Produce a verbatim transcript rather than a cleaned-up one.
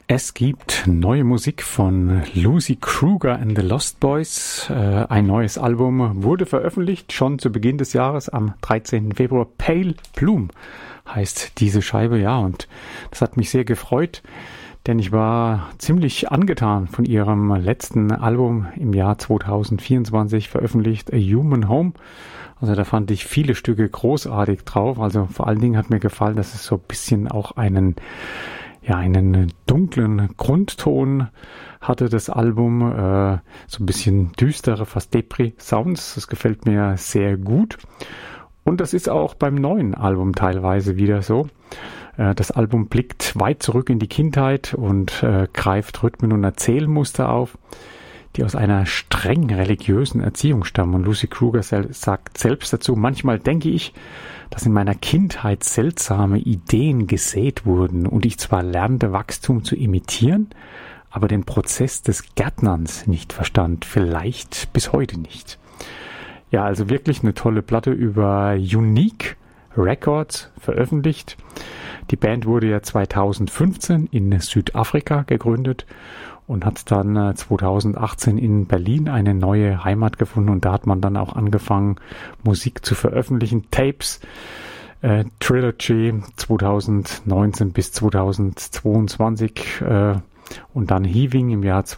Es gibt neue Musik von Lucy Kruger and the Lost Boys. Äh, ein neues Album wurde veröffentlicht, schon zu Beginn des Jahres, am dreizehnten Februar. Pale Bloom heißt diese Scheibe, ja, und das hat mich sehr gefreut, denn ich war ziemlich angetan von ihrem letzten Album im Jahr zweitausendvierundzwanzig veröffentlicht, A Human Home. Also da fand ich viele Stücke großartig drauf. Also vor allen Dingen hat mir gefallen, dass es so ein bisschen auch einen ja einen dunklen Grundton hatte, das Album, äh, so ein bisschen düstere, fast Depri-Sounds. Das gefällt mir sehr gut. Und das ist auch beim neuen Album teilweise wieder so. Äh, das Album blickt weit zurück in die Kindheit und äh, greift Rhythmen und Erzählmuster auf, die aus einer streng religiösen Erziehung stammen. Und Lucy Kruger sel- sagt selbst dazu: Manchmal denke ich, dass in meiner Kindheit seltsame Ideen gesät wurden und ich zwar lernte, Wachstum zu imitieren, aber den Prozess des Gärtnerns nicht verstand, vielleicht bis heute nicht. Ja, also wirklich eine tolle Platte über Unique Records veröffentlicht. Die Band wurde ja zweitausendfünfzehn in Südafrika gegründet und hat dann äh, zweitausendachtzehn in Berlin eine neue Heimat gefunden, und da hat man dann auch angefangen, Musik zu veröffentlichen. Tapes, äh, Trilogy zweitausendneunzehn bis zweitausendzweiundzwanzig äh, und dann Heaving im Jahr